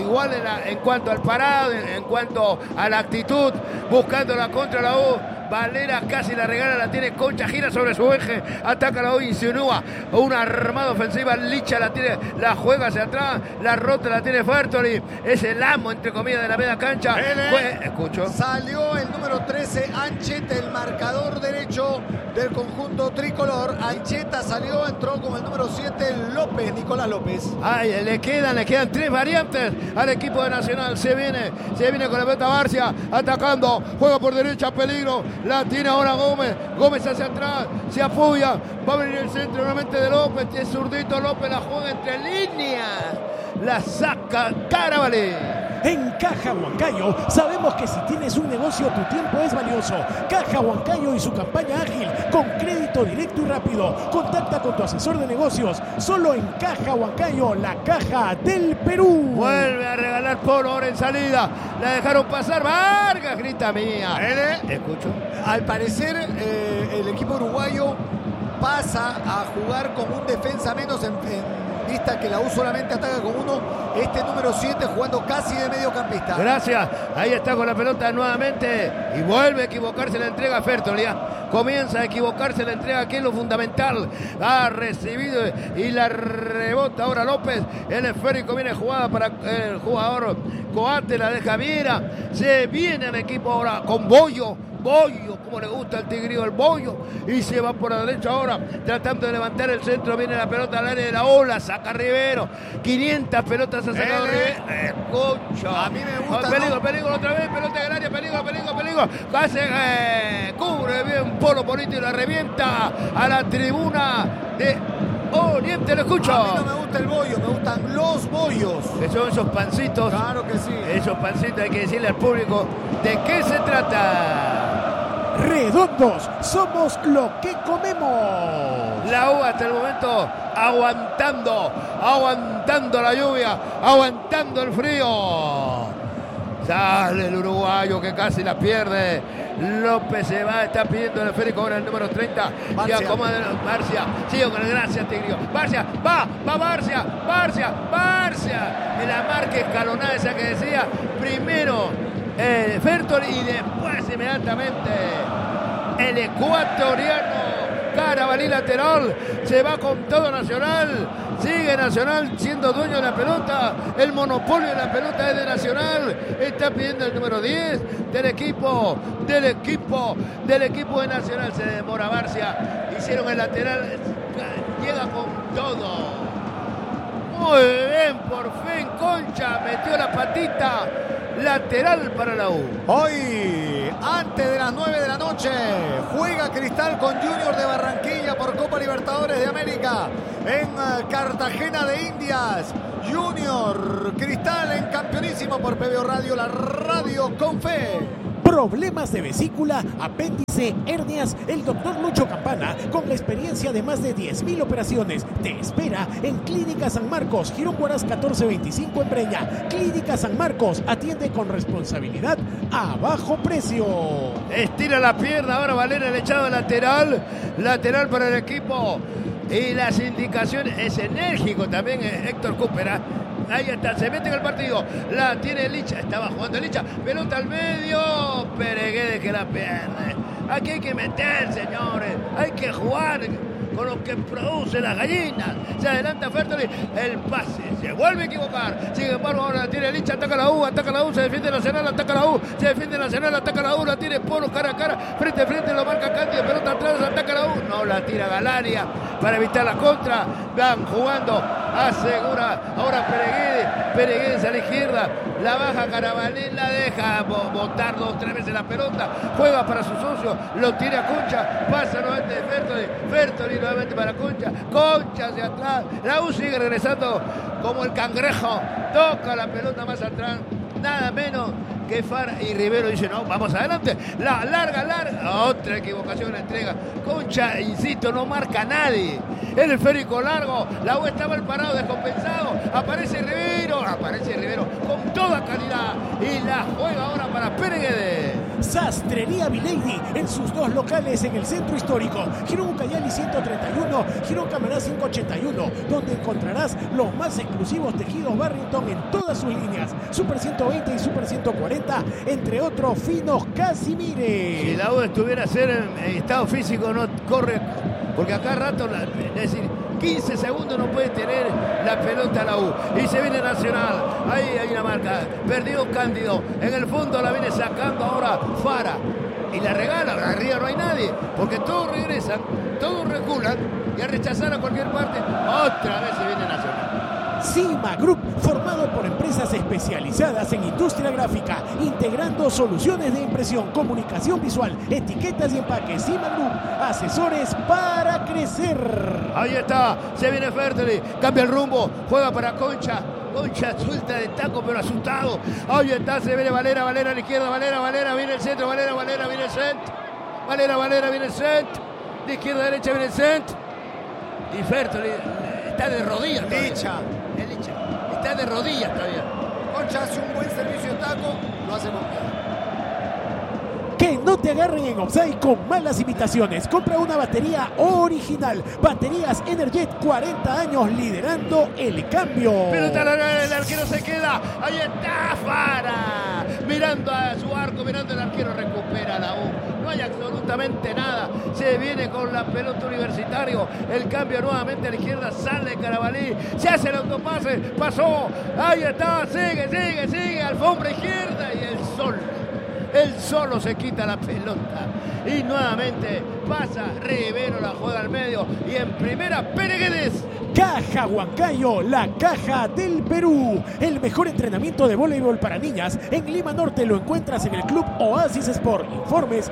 en cuanto al parado, en cuanto a la actitud, buscando la contra la U. Valera casi la regala, la tiene Concha, gira sobre su eje, ataca la U, insinúa una armada ofensiva, Licha la tiene, la juega hacia atrás, la rota la tiene Fertoli, es el amo entre comillas de la media cancha. Escucho. Salió el número 13, Ancheta, el marcador derecho del conjunto tricolor. Ancheta salió, entró con el número 7, López, Nicolás López. Ay, le quedan 3 variantes al equipo de Nacional. Se viene con la pelota Barcia, atacando, juega por derecha, peligro. La tiene ahora Gómez hacia atrás, se apoya, va a venir el centro nuevamente de López, es zurdito López, la juega entre líneas, la saca Carabalí. En Caja Huancayo sabemos que si tienes un negocio tu tiempo es valioso. Caja Huancayo y su campaña ágil con crédito directo y rápido. Contacta con tu asesor de negocios solo en Caja Huancayo, la caja del Perú. Vuelve a regalar Polo ahora en salida. La dejaron pasar. Vargas grita mía. Escucho. Al parecer el equipo uruguayo pasa a jugar con un defensa menos en vista que la U solamente ataca con uno. Este número 7 jugando casi de mediocampista. Gracias. Ahí está con la pelota nuevamente y vuelve a equivocarse la entrega Fertoli. Comienza a equivocarse la entrega, que es lo fundamental. Ha recibido y la rebota ahora López. El esférico viene jugada para el jugador Coate, la deja Viera. Se viene el equipo ahora con Bollo, como le gusta al tigrío, el Bollo, y se va por la derecha ahora, tratando de levantar el centro, viene la pelota al área de la ola, saca Rivero, 500 pelotas ha sacado Rivero, escucha, a mí me gusta, peligro otra vez, pelota en el área, peligro, casi cubre bien Polo Bonito y la revienta a la tribuna de Oriente, lo escucho. A mí no me gusta el bollo, me gustan los bollos. Que son esos pancitos. Claro que sí. Esos pancitos, hay que decirle al público de qué se trata. Redondos, somos lo que comemos. La U hasta el momento aguantando la lluvia, aguantando el frío. Sale el uruguayo que casi la pierde. López se va, está pidiendo el esférico ahora el número 30. Barcia. Y acomoda Barcia. Sigue con el gracias, Tigrio. Barcia, va Barcia. En la marca escalonada esa que decía. Primero Fertoli y después inmediatamente el ecuatoriano. Carabalí lateral, se va con todo Nacional, sigue Nacional siendo dueño de la pelota, el monopolio de la pelota es de Nacional, está pidiendo el número 10 del equipo de Nacional, se demora Barcia, hicieron el lateral, llega con todo Muy bien, por fin Concha metió la patita. Lateral para la U. Hoy, antes de las 9 de la noche, juega Cristal con Junior de Barranquilla por Copa Libertadores de América en Cartagena de Indias. Junior, Cristal en Campeonísimo por PBO Radio, la radio con fe. Problemas de vesícula, apéndice, hernias. El doctor Lucho Campana, con la experiencia de más de 10,000 operaciones, te espera en Clínica San Marcos, Girón Huaraz 1425 en Breña. Clínica San Marcos, atiende con responsabilidad a bajo precio. Estira la pierna, ahora Valera el echado lateral. Lateral para el equipo. Y las indicaciones, es enérgico también Héctor Cooper. Ahí está, se mete en el partido. La tiene Licha, estaba jugando Licha. Pelota al medio. Pereguede que la pierde. Aquí hay que meter, señores. Hay que jugar con lo que produce las gallinas. Se adelanta Fertoli, el pase, se vuelve a equivocar. Sin embargo, ahora la tiene Licha, ataca la U, se defiende Nacional, ataca la U, se defiende Nacional, ataca la U, la tiene Polo cara a cara, frente a frente, lo marca Cándido, pelota atrás, ataca la U, no la tira Galaria para evitar la contra. Van jugando, asegura ahora Pereguede a la izquierda, la baja Carabalí, la deja botar 2 o 3 veces la pelota, juega para su socio, lo tira a Concha, pasa nuevamente Fertoli nuevamente para Concha hacia atrás, la U sigue regresando como el cangrejo, toca la pelota más atrás, nada menos que Fara, y Rivero dice no, vamos adelante, la larga, otra equivocación en la entrega. Concha, insisto, no marca a nadie, el esférico largo, la U está mal parado, descompensado, aparece Rivero con toda calidad y la juega ahora para Pereguede. Sastrería Milady en sus 2 locales en el centro histórico, Girón Ucayali 131, Girón Camaná 581, donde encontrarás los más exclusivos tejidos Barrington en todas sus líneas, Super 120 y Super 140, entre otros finos Casimires. Si la U estuviera a ser en estado físico, no corre, porque acá rato, es decir, 15 segundos no puede tener la pelota la U. Y se viene Nacional. Ahí hay una marca. Perdió Cándido. En el fondo la viene sacando ahora Fara. Y la regala. Arriba no hay nadie. Porque todos regresan, todos reculan. Y a rechazar a cualquier parte. Otra vez se viene Nacional. Cima Group, formado por empresas especializadas en industria gráfica, integrando soluciones de impresión, comunicación visual, etiquetas y empaques. Cima Group, asesores para crecer. Ahí está, se viene Fertoli, cambia el rumbo, juega para Concha suelta de taco pero asustado. Ahí está, se viene Valera a la izquierda, Valera, viene el centro, Valera, viene el centro. Valera, viene el centro. De izquierda a derecha viene el centro. Y Fertoli está de rodillas todavía. Licha. Está de rodillas todavía. Concha hace un buen servicio de taco, lo hace con cuidado. Que no te agarren en offside con malas imitaciones. Compra una batería original. Baterías Energet, 40 años liderando el cambio. Pelota larga, el arquero se queda. Ahí está Fara. Mirando a su arco, mirando el arquero, recupera la U. No hay absolutamente nada. Se viene con la pelota Universitario. El cambio nuevamente a la izquierda. Sale Carabalí. Se hace el autopase. Pasó. Ahí está. Sigue. Alfombra izquierda y el sol. Él solo se quita la pelota. Y nuevamente pasa Rivero, la juega al medio. Y en primera, Pereguedes. Caja Huancayo, la caja del Perú. El mejor entrenamiento de voleibol para niñas en Lima Norte lo encuentras en el Club Oasis Sport. Informes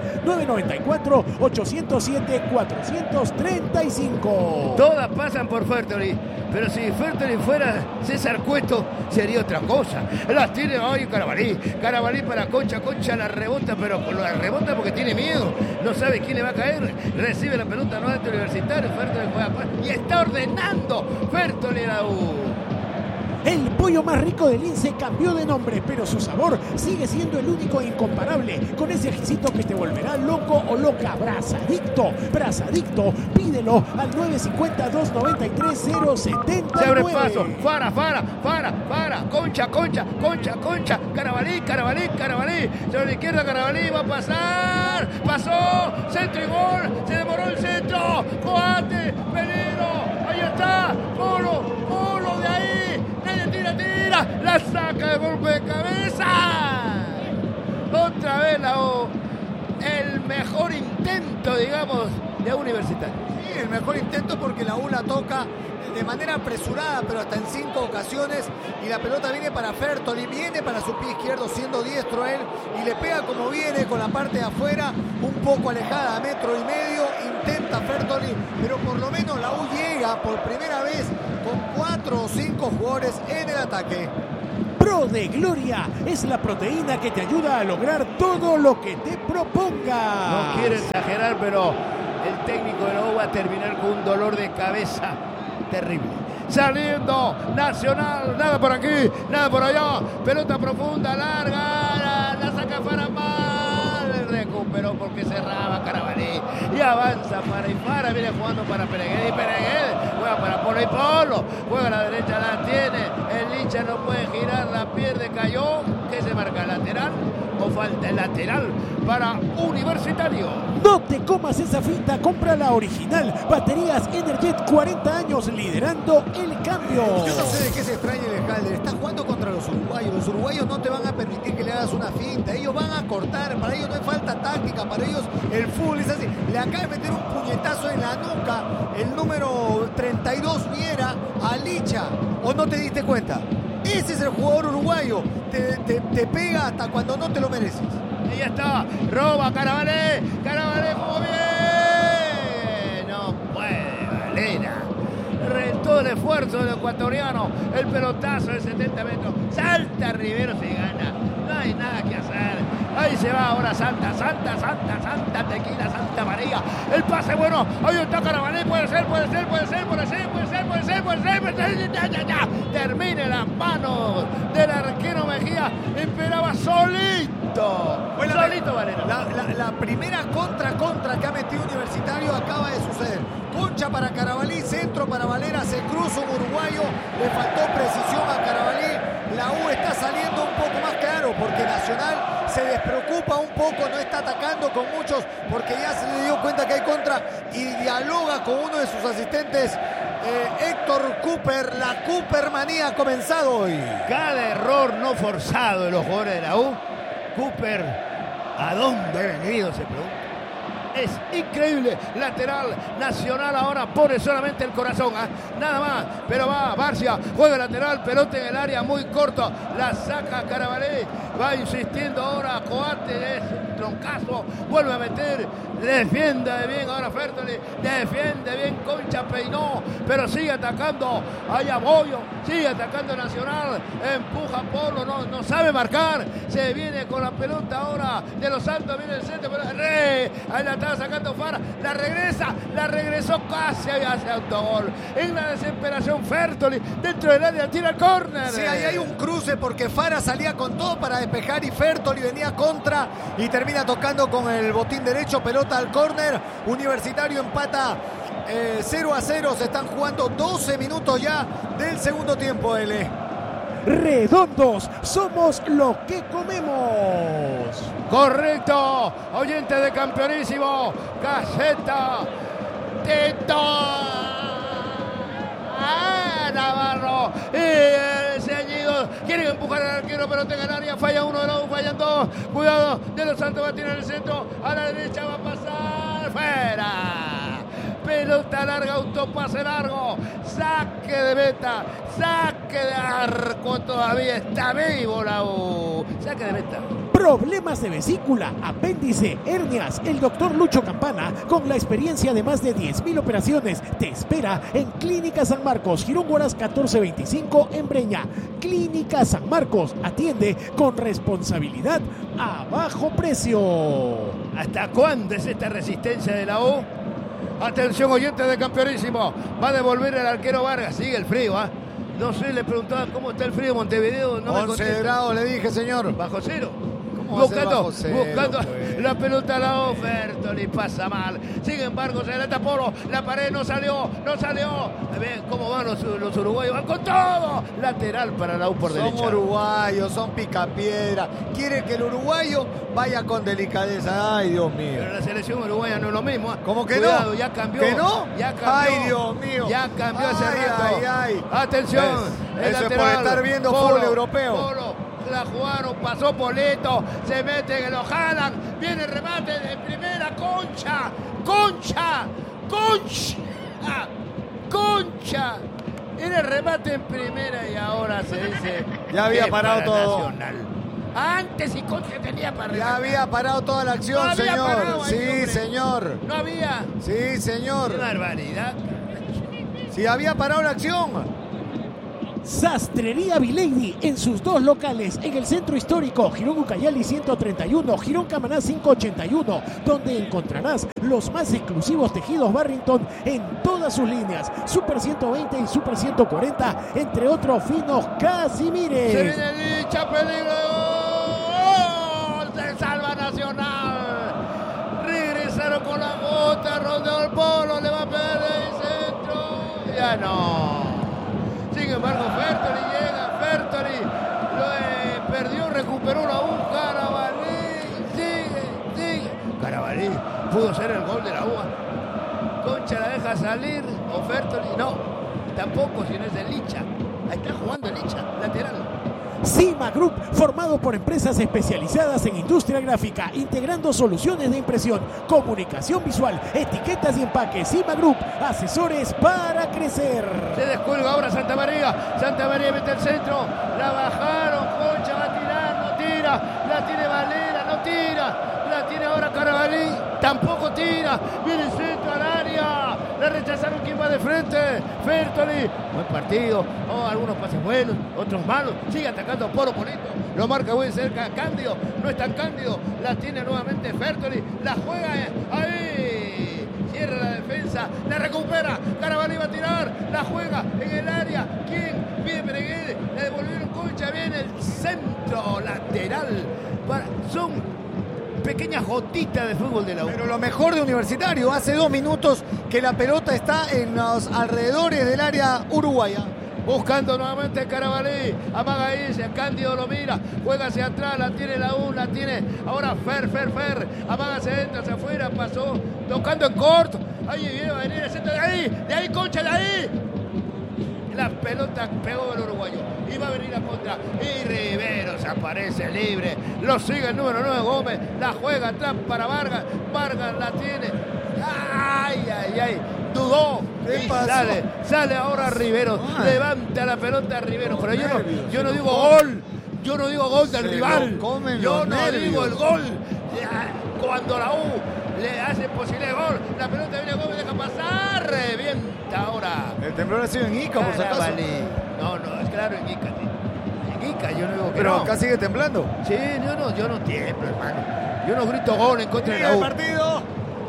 994-807-435. Todas pasan por Fertoli. Pero si Fertoli fuera César Cueto, sería otra cosa. Las tiene hoy Carabalí para Concha la rebota, pero la rebota porque tiene miedo. No sabe quién le va a caer. Recibe la pelota nuevamente Universitario. Fertoli juega y está ordenando Fertoli la U. El pollo más rico del INSE cambió de nombre, pero su sabor sigue siendo el único e incomparable, con ese ajicito que te volverá loco o loca. Brazadicto, pídelo al 950-293-079. Se abre paso, Fara, Concha, Carabalí, sobre la izquierda Carabalí, va a pasar, pasó, centro y gol, se demoró el centro, Coate, peligro, ahí está, Polo de ahí, nadie tira, la saca de golpe de cabeza, otra vez la U. el mejor intento, digamos, de Universitario. Sí, el mejor intento porque la U la toca de manera apresurada, pero hasta en 5 ocasiones, y la pelota viene para Fertoli, viene para su pie izquierdo siendo diestro él, y le pega como viene con la parte de afuera, un poco alejada, 1,5 metros, intenta Fertoli, pero por lo menos la U llega por primera vez con 4 o 5 jugadores en el ataque. Pro de Gloria es la proteína que te ayuda a lograr todo lo que te propongas. No quiero exagerar, pero el técnico de la U va a terminar con un dolor de cabeza terrible. Saliendo Nacional, nada por aquí, nada por allá, pelota profunda, larga, la saca para mal, recuperó porque cerraba Carabalí y avanza para Ifara, viene jugando para Peregué, y Peregué juega para Polo y Polo, juega a la derecha, la tiene, el hincha no puede girar, la pierde, cayó, que se marca lateral o falta el lateral para Universitario. No te comas esa finta, compra la original. Baterías Energet, 40 años liderando el cambio. Yo no sé de qué se extraña el Calder. Está jugando contra los uruguayos. Los uruguayos no te van a permitir que le hagas una finta. Ellos van a cortar. Para ellos no hay falta táctica. Para ellos el fútbol es así. Le acaba de meter un puñetazo en la nuca el número 32 Viera a Licha. ¿O no te diste cuenta? Ese es el jugador uruguayo. Te pega hasta cuando no te lo mereces. Ahí está, roba Carabalé jugó bien, no puede Valera, todo el esfuerzo del ecuatoriano, el pelotazo de 70 metros, salta Rivero, se gana, no hay nada que hacer, ahí se va ahora Santa Tequila, Santa María, el pase bueno, ahí está Carabalé, puede ser, ya, termina en las manos del arquero Mejía, esperaba solito Valera. La primera contra que ha metido Universitario acaba de suceder. Concha para Carabalí, centro para Valera, se cruza un uruguayo, le faltó precisión a Carabalí. La U está saliendo un poco más claro porque Nacional se despreocupa un poco, no está atacando con muchos porque ya se le dio cuenta que hay contra y dialoga con uno de sus asistentes, Héctor Cooper. La Coopermanía ha comenzado hoy. Cada error no forzado de los jugadores de la U. Cooper, ¿a dónde ha venido? Se pregunta. Es increíble, lateral Nacional ahora pone solamente el corazón, nada más, pero va Barcia, juega lateral, pelota en el área muy corto, la saca Carabalé, va insistiendo ahora Coate, es un troncazo, vuelve a meter, defiende bien ahora Fertoli, defiende bien Concha, peinó, pero sigue atacando, allá Bollo, sigue atacando Nacional, empuja Polo, no sabe marcar, se viene con la pelota ahora de los Santos, viene el centro, pero ahí la estaba sacando Fara, la regresó casi hace autogol. En la desesperación Fertoli dentro del área tira el córner. Sí, ahí hay un cruce porque Fara salía con todo para despejar y Fertoli venía contra y termina tocando con el botín derecho, pelota al córner. Universitario empata 0-0, se están jugando 12 minutos ya del segundo tiempo, L. Redondos, somos lo que comemos. Correcto, oyente de Campeonísimo, Gaceta, Tito, Navarro y el ceñido, quieren empujar al arquero, pero te ganaría, falla uno de los, fallan dos, cuidado, de los Santos va a tirar el centro, a la derecha va a pasar, fuera. Pelota larga, autopase largo, saque de meta, saque de arco, todavía está vivo la U, saque de meta. Problemas de vesícula, apéndice, hernias. El doctor Lucho Campana, con la experiencia de más de 10,000 operaciones, te espera en Clínica San Marcos, Girón Guaras 1425 en Breña. Clínica San Marcos, atiende con responsabilidad a bajo precio. ¿Hasta cuándo es esta resistencia de la U? Atención, oyente de Campeonísimo, va a devolver el arquero Vargas, sigue el frío, No sé, le preguntaba cómo está el frío en Montevideo, no 11 grados, le dije, señor. ¿Bajo cero? Buscando la pelota a la oferta, le pasa mal. Sin embargo, se le tapó, la pared no salió. Ven cómo van los uruguayos, van con todo. Lateral para la U por derecha. Son uruguayos, son picapiedra. Quieren que el uruguayo vaya con delicadeza. Ay, Dios mío. Pero la selección uruguaya no es lo mismo. ¿Cómo que cuidado, no? Ya cambió. ¿Que no? Ya cambió. Ay, Dios mío. Ya cambió hace rato. Ay. Atención. Eso es por estar viendo fútbol europeo. la jugaron, pasó Poleto, se mete, que lo jalan, viene el remate de primera, Concha, viene el remate en primera y ahora se dice ya había que parado para todo. Nacional. Antes y Concha tenía para Ya había parado toda la acción, No había señor. parado ahí, Sí, hombre. señor. No había. Sí, Qué señor. barbaridad. Sí, había parado la acción. Sastrería Vilady en sus dos locales, en el centro histórico, Girón Ucayali 131, Girón Camaná 581, donde encontrarás los más exclusivos tejidos Barrington en todas sus líneas, Super 120 y Super 140, entre otros finos Casimires. Se viene Licha, peligro de gol. Se salva Nacional. Regresaron con la bota, Rodeo el Polo, le va a pegar el centro. Ya no. Sin embargo, Fertoli llega, perdió, recuperó la U, Carabalí, sigue. Carabalí pudo ser el gol de la U. Concha la deja salir, o Fertoli, no, tampoco, si no es de Licha. Ahí está jugando Licha, lateral. Cima Group, formado por empresas especializadas en industria gráfica, integrando soluciones de impresión, comunicación visual, etiquetas y empaques. Cima Group, asesores para crecer. Se descuelga ahora Santa María mete el centro, la bajaron, Concha va a tirar, no tira, la tiene Valera, no tira, la tiene ahora Carabalí, tampoco tira, viene el centro al área, la rechazaron, quien va de frente, Fertoli, buen partido, algunos pases buenos, otros malos, sigue atacando Poro Polito, lo marca muy cerca Cándido, no es tan Cándido, la tiene nuevamente Fertoli, la juega ahí, cierra la defensa, la recupera, Carabalí va a tirar, la juega en el área, ¿quién? Pide Pereguede, la devolvieron Concha, viene el centro lateral, son pequeñas gotitas de fútbol de la U. Pero lo mejor de Universitario, hace 2 minutos que la pelota está en los alrededores del área uruguaya. Buscando nuevamente Carabalí, amaga ahí, Cándido lo mira, juega hacia atrás, la tiene la U, la tiene ahora Fer, amaga hacia adentro, hacia afuera, pasó, tocando en corto, ahí viene, va a venir el centro de ahí Concha, de ahí. La pelota pegó el uruguayo y va a venir a contra y Rivero se aparece libre, lo sigue el número 9 Gómez, la juega atrás para Vargas la tiene, ay, dudó y sale ahora Rivero, levanta la pelota Rivero, pero yo no digo gol del rival, yo no digo el gol, cuando la U le hace posible el gol, la pelota viene Gómez, deja pasar, revienta ahora. El temblor ha sido en Ica, por si acaso. No, es claro, en Ica. En Ica, yo no digo que Pero no. acá sigue temblando. Sí, yo no tiemblo, hermano. Yo no grito gol en contra de la U. Partido.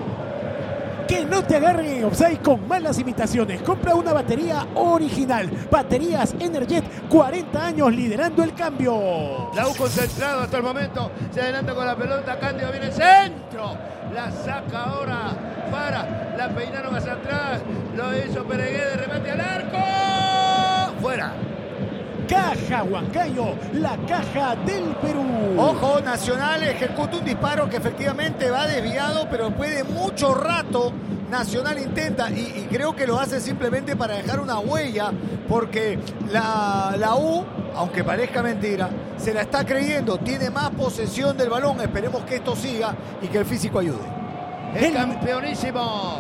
Que no te agarren en offside con malas imitaciones. Compra una batería original. Baterías Energet, 40 años liderando el cambio. La U concentrado hasta el momento. Se adelanta con la pelota. Cándido viene centro. La saca ahora para. La peinaron hacia atrás. Lo hizo Pereguede. Remate al arco. Fuera. Caja Huancayo, la caja del Perú. Ojo, Nacional ejecuta un disparo que efectivamente va desviado, pero después de mucho rato Nacional intenta y creo que lo hace simplemente para dejar una huella, porque la U, aunque parezca mentira, se la está creyendo, tiene más posesión del balón. Esperemos que esto siga y que el físico ayude. Es campeonísimo.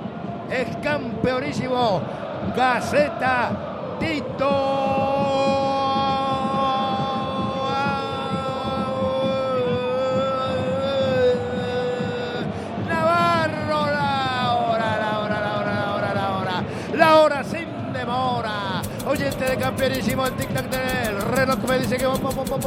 Gaceta Tito. La hora sin demora. Oyente de campeonísimo, el tic-tac del reloj me dice que van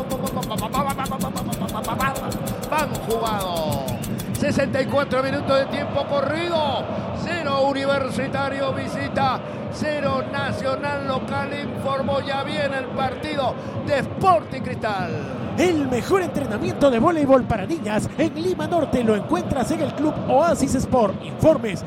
jugados. 64 minutos de tiempo corrido. 0 Universitario visita, 0 Nacional local, informó ya bien el partido de Sporting Cristal. El mejor entrenamiento de voleibol para niñas en Lima Norte lo encuentras en el Club Oasis Sport. Informes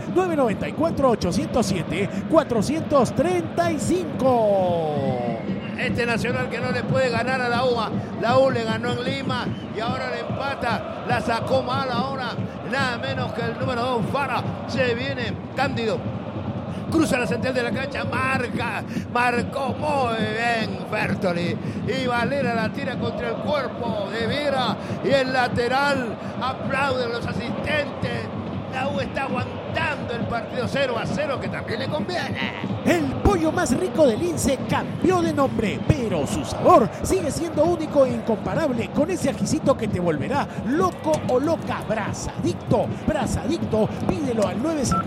994-807-435. Este Nacional que no le puede ganar a la UA. La U le ganó en Lima y ahora le empata. La sacó mal ahora. Nada menos que el número 2, Fara. Se viene Cándido. cruza la central de la cancha, marcó muy bien Bertoli. Y Valera la tira contra el cuerpo de Viera. Y el lateral, aplauden los asistentes. La U está aguantando el partido 0-0, que también le conviene. El pollo más rico del Lince cambió de nombre, pero su sabor sigue siendo único e incomparable, con ese ajicito que te volverá loco o loca. Brazadicto, pídelo al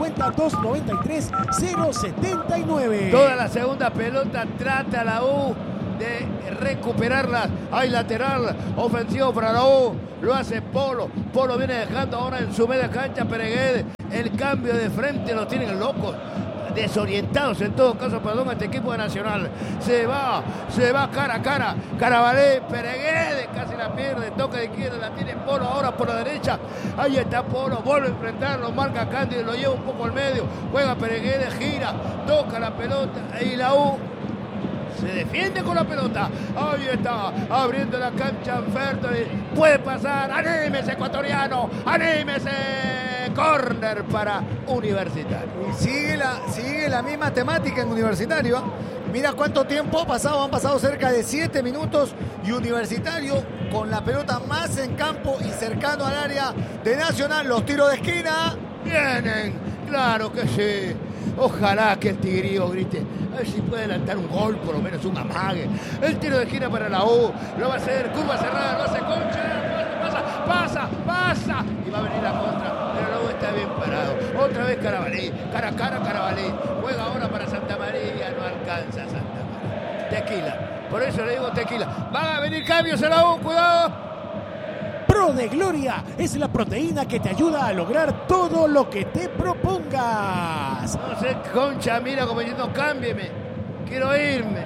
950-293-079. Toda la segunda pelota trata la U de recuperarla. Hay lateral ofensivo para la U. Lo hace Polo. Polo viene dejando ahora en su media cancha Pereguede. El cambio de frente lo tienen locos, desorientados en todo caso, perdón, a este equipo de Nacional. Se va cara a cara. Carabalé, Pereguede casi la pierde. Toque de izquierda, la tiene Polo ahora por la derecha. Ahí está Polo, vuelve a enfrentarlo, marca Cándido, lo lleva un poco al medio. Juega Pereguede, gira, toca la pelota y la U se defiende con la pelota. Ahí está, abriendo la cancha Bertoli. Puede pasar. ¡Anímese, ecuatoriano! ¡Anímese! Corner para Universitario. Y sigue la misma temática en Universitario. Mira cuánto tiempo ha pasado. Han pasado cerca de 7 minutos. Y Universitario con la pelota más en campo y cercano al área de Nacional. Los tiros de esquina. Vienen. Claro que sí. Ojalá que el Tigrillo grite. A ver si puede adelantar un gol, por lo menos un amague. El tiro de esquina para la U. Lo va a hacer. Curva cerrada. Lo hace Concha. Pasa. Y va a venir la contra. Pero la U está bien parado. Otra vez Carabalí. Cara a cara Carabalí. Juega ahora para Santa María. No alcanza Santa María. Tequila. Por eso le digo tequila. Van a venir cambios en la U. Cuidado. Pro de Gloria es la proteína que te ayuda a lograr todo lo que te propongas. No sé, Concha mira como diciendo, cámbieme, quiero irme.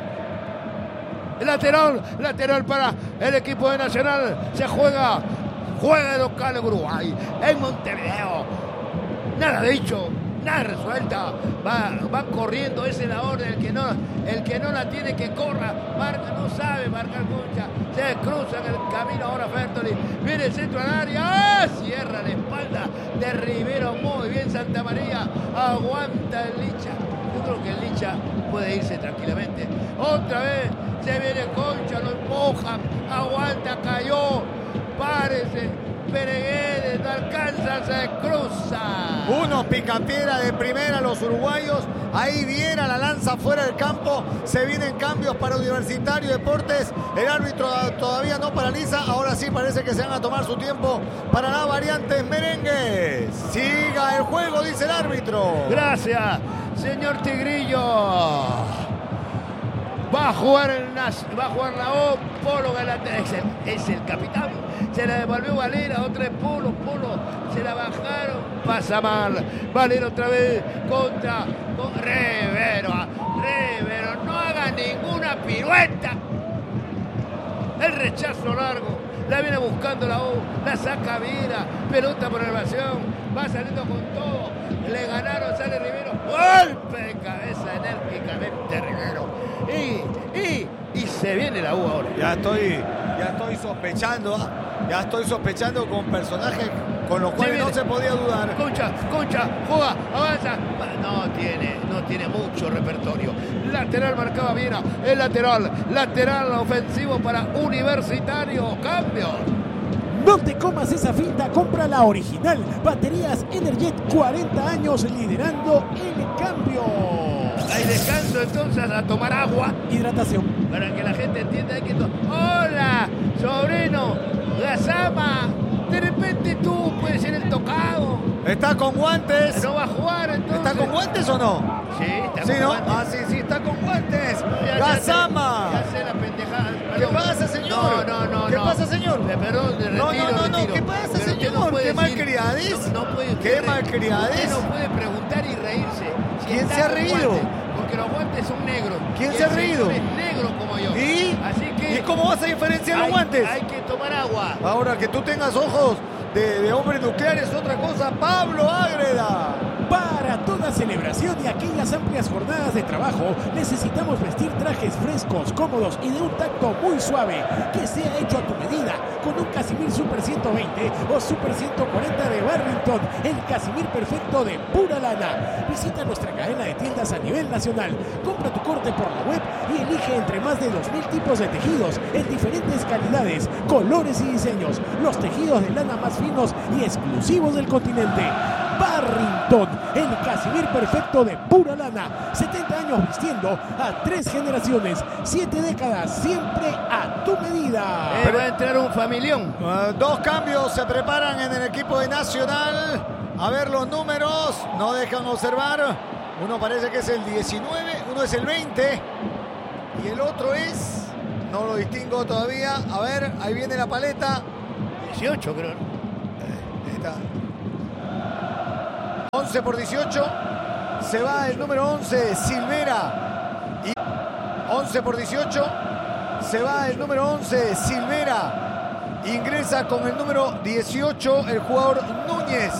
Lateral para el equipo de Nacional. Se juega de local en Uruguay, en Montevideo. Nada dicho, nada resuelta. Va corriendo, esa es la orden. El que no la tiene que corra. Marca, no sabe marcar Concha. Se cruza en el camino ahora Bertoli. Viene el centro al área. Cierra la espalda de Rivero. Muy bien Santa María. Aguanta el Licha. Yo creo que el Licha puede irse tranquilamente. Otra vez se viene Concha. Lo empujan. Aguanta, cayó. Párese. Pereguede, no alcanza, se cruza. Unos picapiedra de primera los uruguayos. Ahí Viera la lanza fuera del campo. Se vienen cambios para Universitario Deportes. El árbitro todavía no paraliza. Ahora sí parece que se van a tomar su tiempo para las variantes merengues. Siga el juego, dice el árbitro. Gracias, señor Tigrillo. Va a jugar la O. Polo Galate es el capitán. Se la devolvió Valera, otra vez Polo, se la bajaron, pasa mal. Valera otra vez contra Rivero, no haga ninguna pirueta. El rechazo largo, la viene buscando la U, la saca Viera, pelota por elevación, va saliendo con todo, le ganaron, sale Rivero, golpe de cabeza enérgicamente Rivero. Y se viene la U ahora. Ya estoy sospechando con personajes con los cuales no se podía dudar. Concha, juega, avanza. No tiene mucho repertorio. Lateral marcaba Viera. El lateral ofensivo para Universitario. Cambio. No te comas esa finta, compra la original. Baterías Energet, 40 años liderando el cambio. Hay descanso entonces, a tomar agua. Hidratación. Para que la gente entienda que ¡hola, sobrino! ¡Gazama! De repente tú puedes ser el tocado. Está con guantes. No va a jugar entonces. ¿Está con guantes o no? Sí, está con guantes. Ah, sí, está con guantes. Ya ¡Gazama! Ya sé la pendejada. ¿Qué pasa, señor? No. ¿Qué pasa, señor? Perdón, retiro. ¿Qué pasa, Pero señor? ¿Qué malcriadez? No puede. ¿Qué malcriadez? Usted no puede preguntar y reírse. ¿Quién se ha reído? Porque los guantes son negros. ¿Quién se ha reído? Es negro como yo. ¿Y? Así que ¿Y cómo vas a diferenciar los guantes? Hay que tomar agua. Ahora, que tú tengas ojos de hombre nuclear es otra cosa. Pablo Ágreda. Para toda celebración y aquellas amplias amplias jornadas de trabajo, necesitamos vestir trajes frescos, cómodos y de un tacto muy suave, que sea hecho a tu medida, con un Casimir Super 120 o Super 140 de Barrington, el Casimir perfecto de pura lana. Visita nuestra cadena de tiendas a nivel nacional, compra tu corte por la web y elige entre más de 2000 tipos de tejidos en diferentes calidades, colores y diseños, los tejidos de lana más finos y exclusivos del continente. Barrington, el Casimir perfecto de pura lana. 70 años vistiendo a 3 generaciones, 7 décadas, siempre a tu medida. Va a entrar un familión. 2 cambios se preparan en el equipo de Nacional. A ver los números, no dejan observar. Uno parece que es el 19, uno es el 20 y el otro es, no lo distingo todavía. A ver, ahí viene la paleta. 18 creo. Ahí está. 11 por 18. Se va el número 11, Silvera. Y 11 por 18. Se va el número 11, Silvera. Ingresa con el número 18 el jugador Núñez.